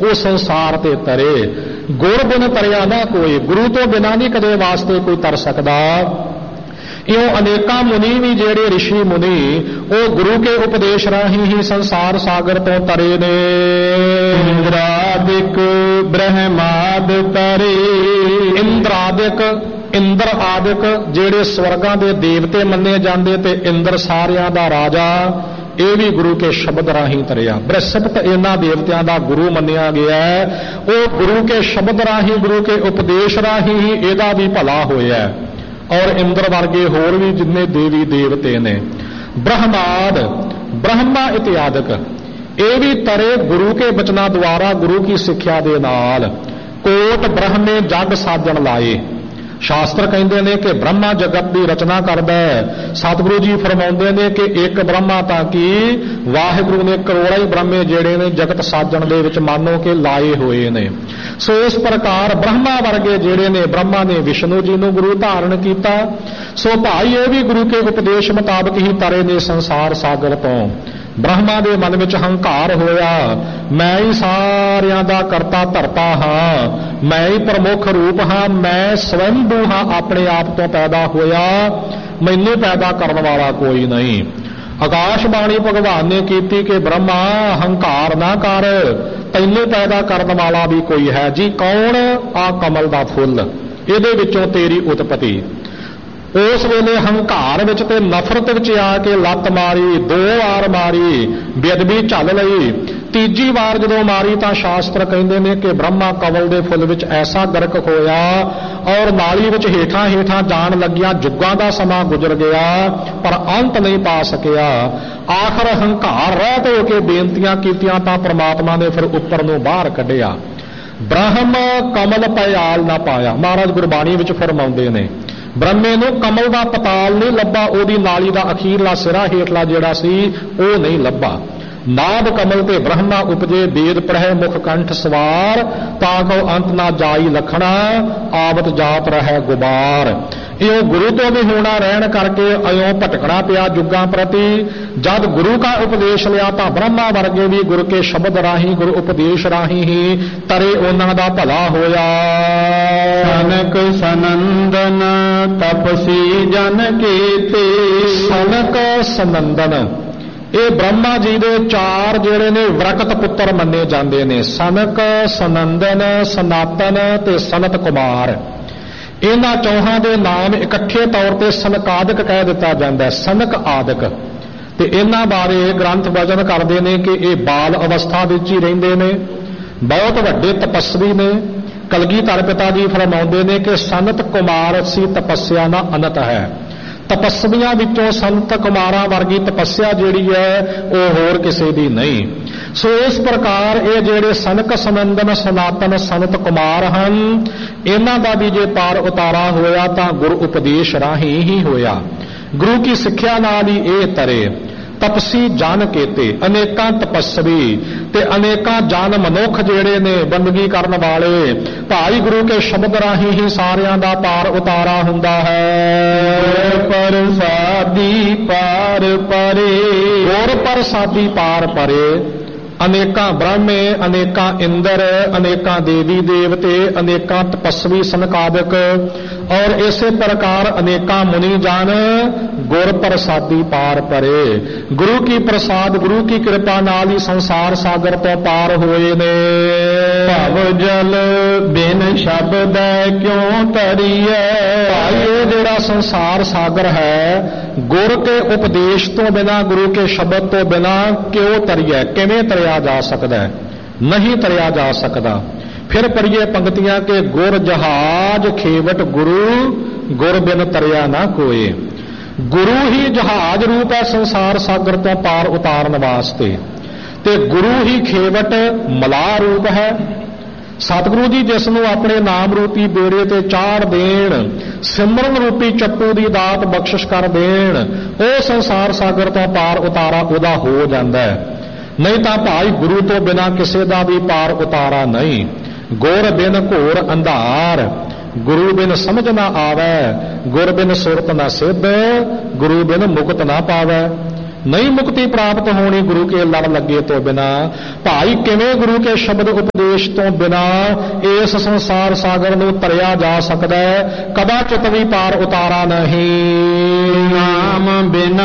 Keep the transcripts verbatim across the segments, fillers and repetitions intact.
ਉਹ ਸੰਸਾਰ ਤੇ ਤਰੇ। ਗੁਰ ਬਿਨ ਤਰਿਆ ਨਾ ਕੋਈ, ਗੁਰੂ ਤੋਂ ਬਿਨਾਂ ਨਹੀਂ ਕਦੇ ਵਾਸਤੇ ਕੋਈ ਤਰ ਸਕਦਾ। ਇਉਂ ਅਨੇਕਾਂ ਮੁਨੀ ਵੀ ਜਿਹੜੇ ਰਿਸ਼ੀ ਮੁਨੀ ਉਹ ਗੁਰੂ ਕੇ ਉਪਦੇਸ਼ ਰਾਹੀਂ ਹੀ ਸੰਸਾਰ ਸਾਗਰ ਤੋਂ ਤਰੇ ਨੇ। ਇੰਦਰਾਦਿਕ ਬ੍ਰਹਮਾਦ ਤਰੇ, ਇੰਦਰਾਦਿਕ ਇੰਦਰ ਆਦਿਕ ਜਿਹੜੇ ਸਵਰਗਾਂ ਦੇ ਦੇਵਤੇ ਮੰਨੇ ਜਾਂਦੇ ਤੇ ਇੰਦਰ ਸਾਰਿਆਂ ਦਾ ਰਾਜਾ, ਇਹ ਵੀ ਗੁਰੂ ਕੇ ਸ਼ਬਦ ਰਾਹੀਂ ਤਰਿਆ। ਬ੍ਰਹਸਪਤ ਇਹਨਾਂ ਦੇਵਤਿਆਂ ਦਾ ਗੁਰੂ ਮੰਨਿਆ ਗਿਆ, ਉਹ ਗੁਰੂ ਕੇ ਸ਼ਬਦ ਰਾਹੀਂ ਗੁਰੂ ਕੇ ਉਪਦੇਸ਼ ਰਾਹੀਂ ਹੀ ਇਹਦਾ ਵੀ ਭਲਾ ਹੋਇਆ। ਔਰ ਇੰਦਰ ਵਰਗੇ ਹੋਰ ਵੀ ਜਿੰਨੇ ਦੇਵੀ ਦੇਵਤੇ ਨੇ। ਬ੍ਰਹਮਾਦ ਬ੍ਰਹਮਾ ਇਤਿਆਦਿਕ ਇਹ ਵੀ ਤਰੇ ਗੁਰੂ ਕੇ ਬਚਨਾਂ ਦੁਆਰਾ, ਗੁਰੂ ਕੀ ਸਿੱਖਿਆ ਦੇ ਨਾਲ। ਕੋਟ ਬ੍ਰਹਮੇ ਜਗ ਸਾਜਣ ਲਾਏ, ਸ਼ਾਸਤਰ ਕਹਿੰਦੇ ਨੇ ਕਿ ਬ੍ਰਹਮਾ ਜਗਤ ਦੀ ਰਚਨਾ ਕਰਦਾ ਹੈ। ਸਤਿਗੁਰੂ ਜੀ ਫਰਮਾਉਂਦੇ ਨੇ ਕਿ ਇੱਕ ਬ੍ਰਹਮਾ ਤਾਂ ਕੀ ਵਾਹਿਗੁਰੂ ਨੇ ਕਰੋੜਾਂ ਹੀ ਬ੍ਰਹਮੇ ਜਿਹੜੇ ਨੇ ਜਗਤ ਸਾਜਣ ਦੇ ਵਿੱਚ ਮਾਨੋ ਕਿ ਲਾਏ ਹੋਏ ਨੇ। ਸੋ ਇਸ ਪ੍ਰਕਾਰ ਬ੍ਰਹਮਾ ਵਰਗੇ ਜਿਹੜੇ ਨੇ, ਬ੍ਰਹਮਾ ਨੇ ਵਿਸ਼ਨੂੰ ਜੀ ਨੂੰ ਗੁਰੂ ਧਾਰਨ ਕੀਤਾ। ਸੋ ਭਾਈ ਇਹ ਵੀ ਗੁਰੂ ਕੇ ਉਪਦੇਸ਼ ਮੁਤਾਬਕ ਹੀ ਤਰੇ ਨੇ ਸੰਸਾਰ ਸਾਗਰ ਤੋਂ। ਬ੍ਰਹਮਾ ਦੇ ਮਨ ਵਿੱਚ ਹੰਕਾਰ ਹੋਇਆ, ਮੈਂ ਹੀ ਸਾਰਿਆਂ ਦਾ ਕਰਤਾ ਧਰਤਾ ਹਾਂ, ਮੈਂ ਹੀ ਪ੍ਰਮੁੱਖ ਰੂਪ ਹਾਂ, ਮੈਂ ਸਵੰਭੂ ਹਾਂ, ਆਪਣੇ ਆਪ ਤੋਂ ਪੈਦਾ ਹੋਇਆ, ਮੈਨੂੰ ਪੈਦਾ ਕਰਨ ਵਾਲਾ ਕੋਈ ਨਹੀਂ। ਆਕਾਸ਼ਬਾਣੀ ਭਗਵਾਨ ਨੇ ਕੀਤੀ ਕਿ ਬ੍ਰਹਮਾ ਹੰਕਾਰ ਨਾ ਕਰ, ਤੈਨੂੰ ਪੈਦਾ ਕਰਨ ਵਾਲਾ ਵੀ ਕੋਈ ਹੈ ਜੀ। ਕੌਣ? ਆ ਕਮਲ ਦਾ ਫੁੱਲ, ਇਹਦੇ ਵਿੱਚੋਂ ਤੇਰੀ ਉਤਪਤੀ। ਉਸ ਵੇਲੇ ਹੰਕਾਰ ਵਿੱਚ ਤੇ ਨਫ਼ਰਤ ਵਿੱਚ ਆ ਕੇ ਲੱਤ ਮਾਰੀ, ਦੋ ਵਾਰ ਮਾਰੀ, ਬੇਅਦਬੀ ਝੱਲ ਲਈ। ਤੀਜੀ ਵਾਰ ਜਦੋਂ ਮਾਰੀ ਤਾਂ ਸ਼ਾਸਤਰ ਕਹਿੰਦੇ ਨੇ ਕਿ ਬ੍ਰਹਮਾ ਕਮਲ ਦੇ ਫੁੱਲ ਵਿੱਚ ਐਸਾ ਗਰਕ ਹੋਇਆ ਔਰ ਨਾਲੀ ਵਿੱਚ ਹੇਠਾਂ ਹੇਠਾਂ ਜਾਣ ਲੱਗਿਆ। ਜੁੱਗਾਂ ਦਾ ਸਮਾਂ ਗੁਜ਼ਰ ਗਿਆ ਪਰ ਅੰਤ ਨਹੀਂ ਪਾ ਸਕਿਆ। ਆਖਰ ਹੰਕਾਰ ਰਹਿਤ ਹੋ ਕੇ ਬੇਨਤੀਆਂ ਕੀਤੀਆਂ ਤਾਂ ਪ੍ਰਮਾਤਮਾ ਨੇ ਫਿਰ ਉੱਪਰ ਨੂੰ ਬਾਹਰ ਕੱਢਿਆ। ਬ੍ਰਹਮ ਕਮਲ ਪਇਆਲ ਨਾ ਪਾਇਆ। ਮਹਾਰਾਜ ਗੁਰਬਾਣੀ ਵਿੱਚ ਫਰਮਾਉਂਦੇ ਨੇ ਬ੍ਰਹਮੇ ਨੂੰ ਕਮਲ ਦਾ ਪਤਾਲ ਨਹੀਂ ਲੱਭਾ, ਉਹਦੀ ਨਾਲੀ ਦਾ ਅਖੀਰਲਾ ਸਿਰਾ ਹੇਠਲਾ ਜਿਹੜਾ ਸੀ ਉਹ ਨਹੀਂ ਲੱਭਾ। ਨਾਭ ਕਮਲ ਤੇ ਬ੍ਰਹਮਾ ਉਪਜੇ, ਵੇਦ ਪੜ੍ਹੈ ਮੁਖ ਕੰਠ ਸਵਾਰ, ਤਾਂ ਕੋ ਅੰਤ ਨਾ ਜਾਈ ਲਖਣਾ, ਆਵਤ ਜਾਤ ਰਹਿ ਗੁਬਾਰ। ਇਉਂ ਗੁਰੂ ਤੋਂ ਵੀ ਹੋਣਾ ਰਹਿਣ ਕਰਕੇ ਇਉਂ ਭਟਕਣਾ ਪਿਆ ਜੁਗਾਂ ਪ੍ਰਤੀ। ਜਦ ਗੁਰੂ ਦਾ ਉਪਦੇਸ਼ ਲਿਆ ਤਾਂ ਬ੍ਰਹਮਾ ਵਰਗੇ ਵੀ ਗੁਰੂ ਕੇ ਸ਼ਬਦ ਰਾਹੀਂ, ਗੁਰੂ ਉਪਦੇਸ਼ ਰਾਹੀਂ ਹੀ ਤਰੇ, ਉਹਨਾਂ ਦਾ ਭਲਾ ਹੋਇਆ। ਸਨਕ ਸਨੰਦਨ ਤਪਸੀ ਜਨ ਕੀਤੇ, ਸਨਕ ਸਨੰਦਨ ਇਹ ਬ੍ਰਹਮਾ ਜੀ ਦੇ ਚਾਰ ਜਿਹੜੇ ਨੇ ਵਰਕਤ ਪੁੱਤਰ ਮੰਨੇ ਜਾਂਦੇ ਨੇ। ਸਨਕ, ਸਨੰਦਨ, ਸਨਾਤਨ ਤੇ ਸਨਤ ਕੁਮਾਰ। ਇਹਨਾਂ ਚੌਹਾਂ ਦੇ ਨਾਮ ਇਕੱਠੇ ਤੌਰ ਤੇ ਸਨਕਾਦਿਕ ਕਹਿ ਦਿੱਤਾ ਜਾਂਦਾ ਹੈ, ਸਨਕ ਆਦਿਕ। ਤੇ ਇਹਨਾਂ ਬਾਰੇ ਗ੍ਰੰਥ ਵਚਨ ਕਰਦੇ ਨੇ ਕਿ ਇਹ ਬਾਲ ਅਵਸਥਾ ਵਿੱਚ ਹੀ ਰਹਿੰਦੇ ਨੇ, ਬਹੁਤ ਵੱਡੇ ਤਪਸਵੀ ਨੇ। ਕਲਗੀਧਰ ਪਿਤਾ ਜੀ ਫਰਮਾਉਂਦੇ ਨੇ ਕਿ ਸੰਤ ਕੁਮਾਰ ਸੀ ਤਪੱਸਿਆ ਨਾ ਅਨੰਤ ਹੈ। ਤਪੱਸਵੀਆਂ ਵਿੱਚੋਂ ਸੰਤ ਕੁਮਾਰਾਂ ਵਰਗੀ ਤਪੱਸਿਆ ਜਿਹੜੀ ਹੈ ਉਹ ਹੋਰ ਕਿਸੇ ਦੀ ਨਹੀਂ। ਸੋ ਇਸ ਪ੍ਰਕਾਰ ਇਹ ਜਿਹੜੇ ਸਨਕ, ਸਨੰਦਨ, ਸਨਾਤਨ, ਸੰਤ ਕੁਮਾਰ ਹਨ, ਇਹਨਾਂ ਦਾ ਵੀ ਜੇ ਪਾਰ ਉਤਾਰਾ ਹੋਇਆ ਤਾਂ ਗੁਰੂ ਉਪਦੇਸ਼ ਰਾਹੀਂ ਹੀ ਹੋਇਆ। ਗੁਰੂ ਕੀ ਸਿੱਖਿਆ ਨਾਲ ਹੀ ਇਹ ਤਰੇ। ਤਪਸੀ ਜਨ ਕੇਤੇ, ਅਨੇਕਾਂ ਤਪਸਵੀ ਤੇ ਅਨੇਕਾਂ ਜਨ ਮਨੁੱਖ ਜਿਹੜੇ ਨੇ ਬੰਦਗੀ ਕਰਨ ਵਾਲੇ, ਭਾਈ ਗੁਰੂ ਕੇ ਸ਼ਬਦ ਰਾਹੀਂ ਹੀ ਸਾਰਿਆਂ ਦਾ ਪਾਰ ਉਤਾਰਾ ਹੁੰਦਾ ਹੈ। ਪ੍ਰਸਾਦੀ ਪਾਰ ਪਰੇ, ਗੁਰ ਪ੍ਰਸਾਦੀ ਪਾਰ ਪਰੇ। ਅਨੇਕਾਂ ਬ੍ਰਹਮੇ, ਅਨੇਕਾਂ ਇੰਦਰ, ਅਨੇਕਾਂ ਦੇਵੀ ਦੇਵਤੇ, ਅਨੇਕਾਂ ਤਪਸਵੀ ਸਨਕਾਦਿਕ ਔਰ ਇਸੇ ਪ੍ਰਕਾਰ ਅਨੇਕਾਂ ਮੁਨੀ ਜਨ ਗੁਰ ਪ੍ਰਸਾਦੀ ਪਾਰ ਪਰੇ। ਗੁਰੂ ਕੀ ਪ੍ਰਸਾਦ, ਗੁਰੂ ਕੀ ਕਿਰਪਾ ਨਾਲ ਹੀ ਸੰਸਾਰ ਸਾਗਰ ਤੋਂ ਪਾਰ ਹੋਏ ਨੇ। ਭਵ ਜਲ ਬਿਨ ਸ਼ਬਦ ਕਿਉਂ ਤਰੀਐ, ਭਾਈ ਇਹ ਜਿਹੜਾ ਸੰਸਾਰ ਸਾਗਰ ਹੈ ਗੁਰ ਕੇ ਉਪਦੇਸ਼ ਤੋਂ ਬਿਨਾਂ, ਗੁਰੂ ਕੇ ਸ਼ਬਦ ਤੋਂ ਬਿਨਾਂ ਕਿਉਂ ਤਰੀਐ, ਕਿਵੇਂ ਤਰਿਆ ਜਾ ਸਕਦਾ ਹੈ? ਨਹੀਂ ਤਰਿਆ ਜਾ ਸਕਦਾ। ਫਿਰ ਪੜੀਏ ਪੰਕਤੀਆਂ ਕਿ ਗੁਰ ਜਹਾਜ ਖੇਵਟ ਗੁਰੂ, ਗੁਰ ਬਿਨ ਤਰਿਆ ਨਾ ਕੋਏ। ਗੁਰੂ ਹੀ ਜਹਾਜ ਰੂਪ ਹੈ ਸੰਸਾਰ ਸਾਗਰ ਤੋਂ ਪਾਰ ਉਤਾਰਨ ਵਾਸਤੇ, ਤੇ ਗੁਰੂ ਹੀ ਖੇਵਟ ਮਲਾਹ ਰੂਪ ਹੈ। ਸਤਿਗੁਰੂ ਜੀ ਜਿਸ ਨੂੰ ਆਪਣੇ ਨਾਮ ਰੂਪੀ ਬੇੜੇ ਤੇ ਚਾੜ ਦੇਣ, ਸਿਮਰਨ ਰੂਪੀ ਚੱਪੂ ਦੀ ਦਾਤ ਬਖਸ਼ਿਸ਼ ਕਰ ਦੇਣ, ਉਹ ਸੰਸਾਰ ਸਾਗਰ ਤੋਂ ਪਾਰ ਉਤਾਰਾ ਉਹਦਾ ਹੋ ਜਾਂਦਾ ਹੈ। ਨਹੀਂ ਤਾਂ ਭਾਈ ਗੁਰੂ ਤੋਂ ਬਿਨਾਂ ਕਿਸੇ ਦਾ ਵੀ ਪਾਰ ਉਤਾਰਾ ਨਹੀਂ। ਗੁਰ ਬਿਨ ਘੋਰ ਅੰਧਾਰ, ਗੁਰੂ ਬਿਨ ਸਮਝ ਨਾ ਆਵੈ, ਗੁਰ ਬਿਨ ਸੁਰਤ ਨਾ ਸਿੱਧ, ਗੁਰੂ ਬਿਨ ਮੁਕਤ ਨਾ ਪਾਵੈ। नहीं मुक्ति प्राप्त होनी गुरु के लड़ लगे तो बिना। भाई किवें गुरु के शब्द उपदेश तो बिना इस संसार सागर नूं तरिया जा सकदा है, कदाचित भी पार उतारा नहीं। नाम बिना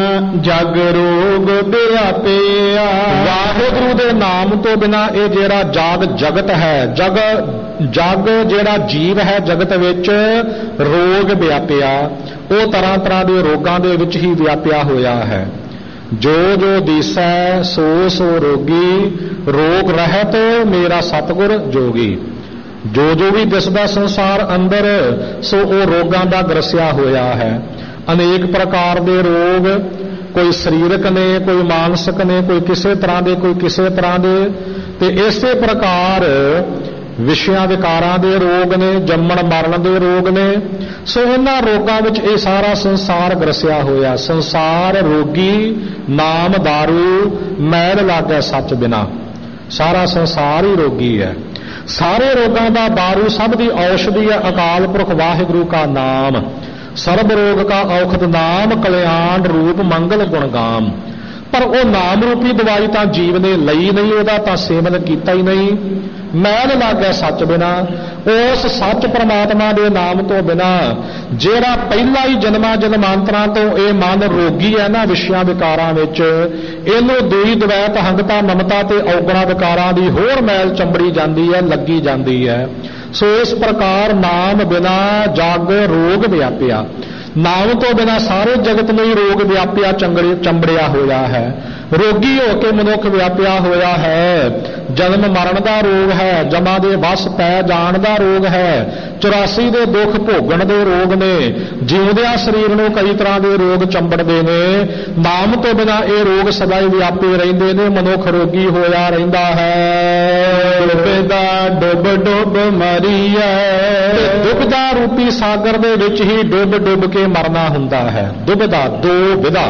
जग रोग व्यापिया। वाहिगुरु दे नाम तो बिना ये जेड़ा जाग जगत है, जग जग जेड़ा जीव है जगत विच रोग व्यापिया, वो तरह तरह के रोगां दे विच ही व्यापिया होया है। जो जो दिसै सो सो रोगी, रोग रहत मेरा सतगुर जोगी। जो जो भी दिसदा संसार अंदर सो वो रोगां दा ग्रसिया होया है। अनेक प्रकार दे रोग, कोई सरीरक ने, कोई मानसिक ने, कोई किसी तरह दे, कोई किसी तरह दे, ते इसे प्रकार विषयां विकारां दे रोग ने, जम्मण मरण दे रोग ने। सो इन्हां रोगां विच ये सारा संसार ग्रसिया होया। संसार रोगी, नाम दारू, मैल लागै सच बिना। सारा संसार ही रोगी है। सारे रोगां दा दारू, सब दी औषधि है अकाल पुरख वाहिगुरु का नाम। सर्ब रोग का औखद नाम, कल्याण रूप मंगल गुणगाम। पर वो नाम रूपी दवाई तो जीव ने लई नहीं, वह तो सेवन किया ही नहीं। मैल लागै सच बिना। उस सच परमात्मा के नाम तो बिना जेड़ा पहला ही जन्मा जन्मांतरां तो ये मन रोगी है ना विषयां विकारां विच, इहनूं दुई द्वैत हंगता ममता ते औगणा विकारां दी होर मैल चंबड़ी जांदी है, लगी जांदी है। सो इस प्रकार नाम बिना जग रोग व्यापिया। नाम तो बिना सारे जगत में ही रोग व्यापिया चंगड़े चंबड़िया होया है। रोगी होके मनुख व्यापिया होया है। जन्म मरण का रोग है, जमा दे वस पै जाण दा रोग है, चौरासी दे दुख भोगण दे रोग ने, जीवदिया शरीर नूं कई तरह के रोग चंबड़दे ने। नाम तो बिना ये रोग सदा ही व्यापी रहिंदे ने, मनुख रोगी होया रहिंदा है। डुबदा डुब डुब मरीए। डुबदा रूपी सागर दे विच ही डुब डुब के मरना हुंदा है। डुबदा दो विधा,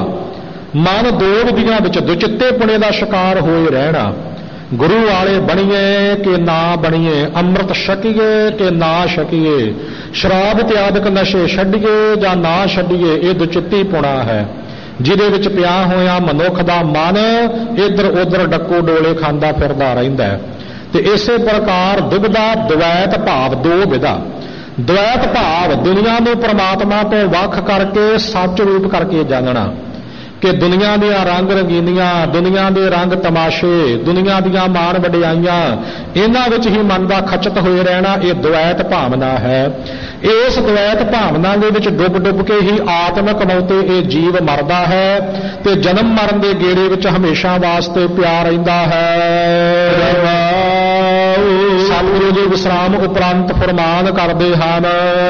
मन दो विधियां विच दुचित्ते पुणे का शिकार होए रहना। गुरु वाले बणीए कि ना बणीए, अमृत छकीए कि ना छकीए, शराब त्यादक नशे छड्डीए जां ना छड्डीए, ये दुचित्ती पुणा है जिहदे विच पिया होया मनुख दा मन इधर उधर डक्को डोले खांदा फिरदा रहिंदा है। ते इसे प्रकार दुबदा द्वैत भाव दो विधा। द्वैत भाव दुनिया नूं परमात्मा तो वख करके सच रूप करके जानना कि दुनिया दियां रंग रंगीनियां, दुनिया दे रंग तमाशे, दुनिया दियां मान वडियाइयां, इन्हां विच ही मन दा खचत होए रहना, ये द्वैत भावना है। इस द्वैत भावना दे विच डुब डुब के ही आत्मक मौते ये जीव मरदा है ते जन्म मरण दे गेड़े विच हमेशा वास्ते प्यार रहिंदा है। सतगुरु जी विश्राम उपरंत फरमान करदे हन,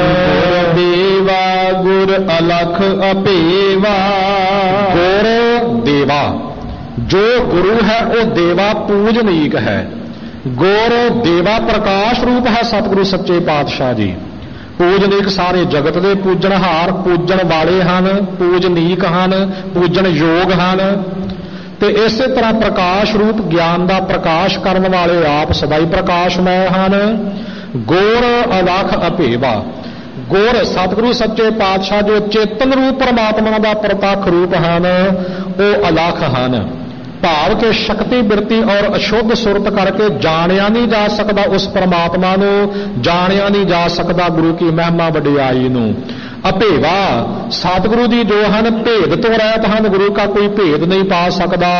देवा गुर अलख अपेवा। गुर देवा, जो गुरु है वो देवा पूजनीक है। गुर देवा प्रकाश रूप है सतगुरु सच्चे पातशाह जी। पूजनीक सारे जगत दे पूजनहार, पूजन वाले हन, पूजनीक हन, पूजन योग हन। ते इस तरह प्रकाश रूप ज्ञान का प्रकाश करने वाले आप सदाई प्रकाशमय हन। गुर अलख अपेवा। गुर सतगुरु सच्चे पातशाह जो चेतन रूप परमात्मा का प्रतख रूप हैं, वो अलख हैं। भाव के शक्ति बिरती और अशुद्ध सुरत करके जानिया नहीं जा सकता, उस परमात्मा नूं जानिया नहीं जा सकता, गुरु की महिमा वडियाई नूं। अभेवा सतगुरु जी जो हैं भेद तो रहत हैं, गुरु का कोई भेद नहीं पा सकता।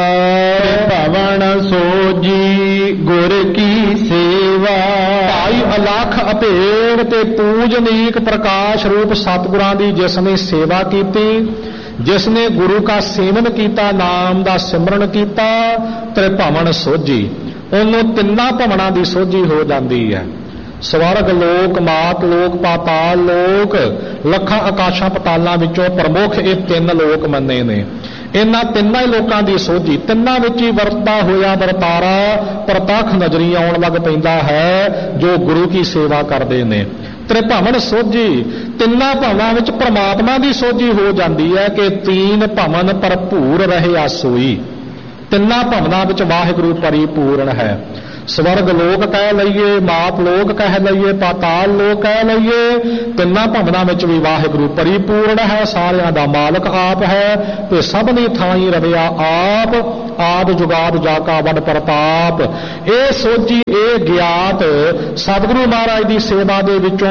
भवन सोजी गुर की सेवा। भाई अलख अभेद ते पूजनीक प्रकाश रूप सतगुरां दी जिसने सेवा की, जिसने गुरु का सेवन किया, नाम का सिमरन किया, त्रिभवन सोझी, उन्होंने तिन्ना भवनां की सोझी हो जाती है। स्वर्ग लोक, मात लोक, पाताल लोक, लखां आकाशां पतालां विचों प्रमुख ये तीन लोक मन्ने ने। इन्हां तिन्नां ही लोकां दी सोझी, तिन्नां विच ही वरता होया वरतारा प्रतख नजरी आउण लग पैंदा है जो गुरु की सेवा करदे ने। त्रिभवन सोझी, तिन्ना भवनां विच परमात्मा की सोझी हो जाती है कि तीन भवन भरपूर रहे सोई। तिन्ना भवनां विच वाहिगुरु परिपूर्ण है। ਸਵਰਗ ਲੋਕ ਕਹਿ ਲਈਏ, ਮਾਤ ਲੋਕ ਕਹਿ ਲਈਏ, ਪਾਤਾਲ ਲੋਕ ਕਹਿ ਲਈਏ, ਤਿੰਨਾਂ ਭਵਨਾਂ ਵਿੱਚ ਵੀ ਵਾਹਿਗੁਰੂ ਪਰਿਪੂਰਨ ਹੈ, ਸਾਰਿਆਂ ਦਾ ਮਾਲਕ ਆਪ ਹੈ ਤੇ ਸਭਨੀ ਥਾਈਂ ਰਵਿਆ ਆਪ, ਆਦ ਜੁਗਾਦ ਜਾ ਕਾ ਵੱਡ ਪ੍ਰਤਾਪ। ਇਹ ਸੋਝੀ, ਇਹ ਗਿਆਤ ਸਤਿਗੁਰੂ ਮਹਾਰਾਜ ਦੀ ਸੇਵਾ ਦੇ ਵਿੱਚੋਂ